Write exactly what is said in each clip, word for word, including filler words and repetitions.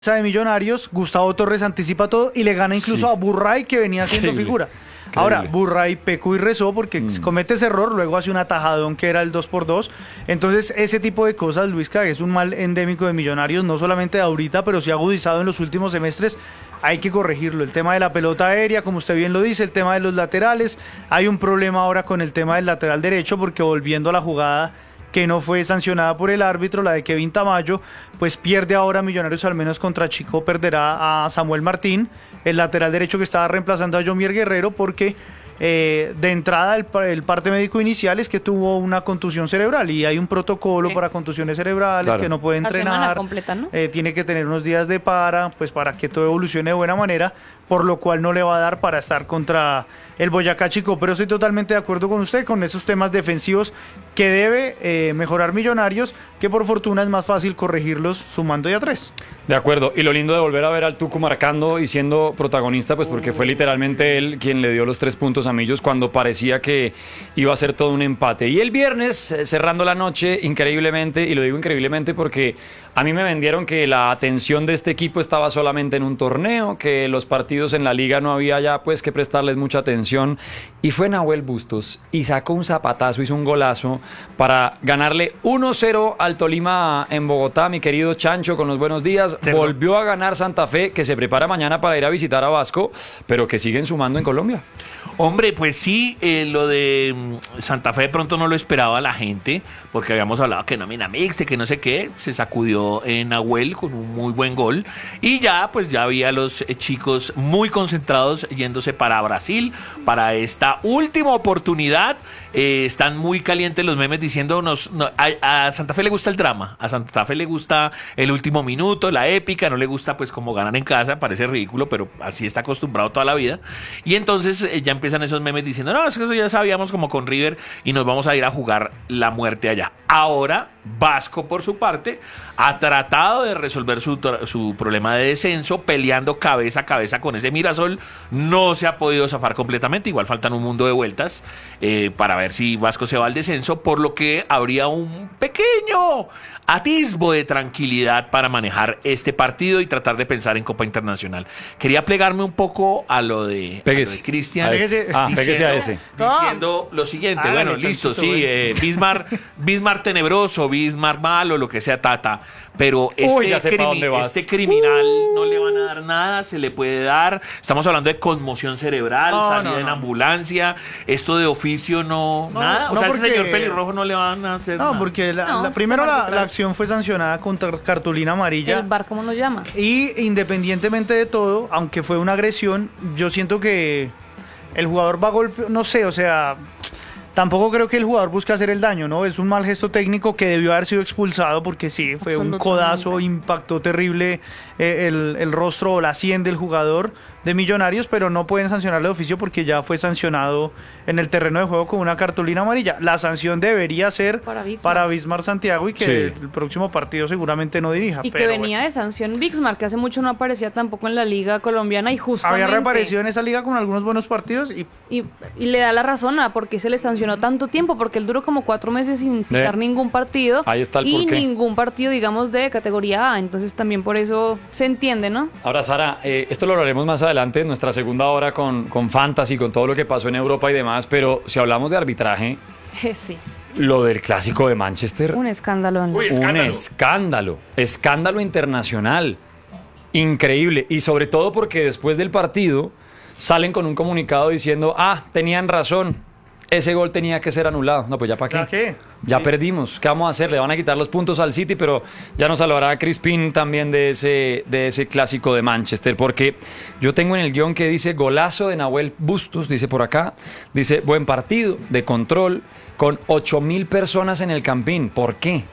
de Millonarios, Gustavo Torres anticipa todo y le gana incluso Sí. a Burray, que venía haciendo Increíble. figura. Increíble. Ahora, Burray pecó y rezó porque Mm. comete ese error, luego hace un atajadón que era el dos por dos. Entonces, ese tipo de cosas, Luis, que es un mal endémico de Millonarios, no solamente de ahorita, pero sí agudizado en los últimos semestres. Hay que corregirlo. El tema de la pelota aérea, como usted bien lo dice, el tema de los laterales. Hay un problema ahora con el tema del lateral derecho, porque volviendo a la jugada que no fue sancionada por el árbitro, la de Kevin Tamayo, pues pierde ahora Millonarios, al menos contra Chico perderá a Samuel Martín, el lateral derecho que estaba reemplazando a Jomier Guerrero, porque eh, de entrada el, el parte médico inicial es que tuvo una contusión cerebral y hay un protocolo Sí. para contusiones cerebrales, Claro. que no puede La semana entrenar, completa, ¿no? eh, tiene que tener unos días de para, pues para que todo evolucione de buena manera, por lo cual no le va a dar para estar contra el Boyacá Chico. Pero estoy totalmente de acuerdo con usted con esos temas defensivos que debe eh, mejorar Millonarios, que por fortuna es más fácil corregirlos sumando ya tres. De acuerdo, y lo lindo de volver a ver al Tucu marcando y siendo protagonista, pues porque fue literalmente él quien le dio los tres puntos a Millos cuando parecía que iba a ser todo un empate. Y el viernes, eh, cerrando la noche, increíblemente, y lo digo increíblemente porque a mí me vendieron que la atención de este equipo estaba solamente en un torneo, que los partidos en la liga no había ya pues que prestarles mucha atención, y fue Nahuel Bustos y sacó un zapatazo, hizo un golazo para ganarle uno cero al Tolima en Bogotá, mi querido Chancho, con los buenos días. Sí, Volvió a ganar Santa Fe, que se prepara mañana para ir a visitar a Vasco, pero que siguen sumando en Colombia. Hombre, pues sí, eh, lo de mm, Santa Fe de pronto no lo esperaba la gente, porque habíamos hablado que nómina mixta, que no sé qué, se sacudió en Nahuel con un muy buen gol, y ya pues ya había los eh, chicos muy concentrados yéndose para Brasil, para esta última oportunidad. Eh, están muy calientes los memes diciéndonos, no, a, a Santa Fe le gusta el drama, a Santa Fe le gusta el último minuto, la épica, no le gusta pues como ganan en casa, parece ridículo, pero así está acostumbrado toda la vida, y entonces eh, ya empiezan esos memes diciendo, no, es que eso ya sabíamos como con River y nos vamos a ir a jugar la muerte allá. Ahora, Vasco por su parte ha tratado de resolver su, su problema de descenso peleando cabeza a cabeza con ese Mirasol, no se ha podido zafar completamente, igual faltan un mundo de vueltas eh, para ver si Vasco se va al descenso, por lo que habría un pequeño atisbo de tranquilidad para manejar este partido y tratar de pensar en Copa Internacional. Quería plegarme un poco a lo de, Péguese. de Cristian. A este. Ah, péguese a ese. Diciendo lo siguiente, Hágale, bueno, listo, Chanchito, sí, bueno. eh, Bismarck, Bismarck tenebroso, Bismarck malo, lo que sea, Tata, pero este, Uy, ya sé pa' crimi- dónde vas. este criminal no le van a dar nada, se le puede dar, estamos hablando de conmoción cerebral, No, salida no, en no. ambulancia, esto de oficio no, No, nada, o no, sea, porque- ese señor pelirrojo no le van a hacer No, nada. porque la, No, la- es primero como la, arbitral. la acción fue sancionada con tar- cartulina amarilla. El bar, ¿cómo nos llama? Y independientemente de todo, aunque fue una agresión, yo siento que el jugador va a golpe, no sé, o sea, tampoco creo que el jugador busque hacer el daño, ¿no? Es un mal gesto técnico que debió haber sido expulsado porque sí, fue un Absolutamente. codazo, impactó terrible eh, el, el rostro o la sien del jugador de Millonarios, pero no pueden sancionarle de oficio porque ya fue sancionado en el terreno de juego con una cartulina amarilla. La sanción debería ser Para Bismarck. para Bismarck Santiago y que Sí. el próximo partido seguramente no dirija. Y que pero venía bueno. de sanción Bismarck, que hace mucho no aparecía tampoco en la liga colombiana y justamente... Había reaparecido en esa liga con algunos buenos partidos y Y, y le da la razón a por qué se le sancionó tanto tiempo, porque él duró como cuatro meses sin pitar ningún partido. Ahí está el y porqué. ningún partido, digamos, de categoría A. Entonces también por eso se entiende, ¿no? Ahora, Sara, eh, esto lo hablaremos más adelante en nuestra segunda hora con, con Fantasy, con todo lo que pasó en Europa y demás, pero si hablamos de arbitraje, Sí, lo del clásico de Manchester, un escándalo. ¿no? Uy, un escándalo. escándalo, escándalo internacional, increíble, y sobre todo porque después del partido salen con un comunicado diciendo, ah, tenían razón, ese gol tenía que ser anulado. No, pues ya para qué. ¿Ya qué? Ya Sí. perdimos. ¿Qué vamos a hacer? Le van a quitar los puntos al City, pero ya nos hablará Crispín también de ese, de ese clásico de Manchester, porque yo tengo en el guión que dice golazo de Nahuel Bustos, dice por acá, dice buen partido, de control, con ocho mil personas en el Campín. ¿Por qué?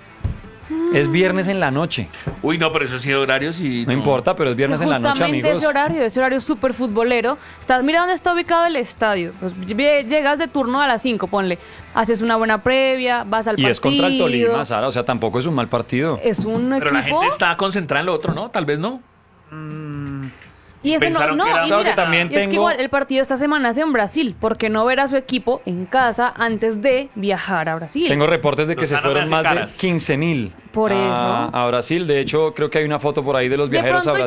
Es viernes en la noche. Uy, no, pero eso sí, horarios y No importa, pero es viernes en la noche, Justamente amigos. ese horario, ese horario súper futbolero. Estás, mira dónde está ubicado el estadio. Pues, lle- llegas de turno a las cinco, ponle. Haces una buena previa, vas al Y partido. es contra el Tolima, Sara, o sea, tampoco es un mal partido. Es un Pero la equipo... gente está concentrada en lo otro, ¿no? Tal vez no. Y ese no, Pensaron no, que era- y Claro que mira, también y es que tengo- igual el partido esta semana es en Brasil, ¿por qué no ver a su equipo en casa antes de viajar a Brasil? Tengo reportes de que Los se Ana me fueron hace más caras. de quince mil Por a, eso. a Brasil. De hecho, creo que hay una foto por ahí de los De viajeros a pronto